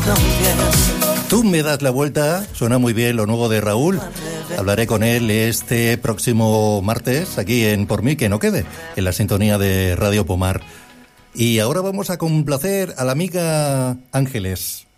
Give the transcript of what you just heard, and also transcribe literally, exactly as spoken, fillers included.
Tú me das la vuelta, suena muy bien lo nuevo de Raúl. Hablaré con él este próximo martes aquí en Por mí que no quede, en la sintonía de Radio Pomar. Y ahora vamos a complacer a la amiga Ángeles.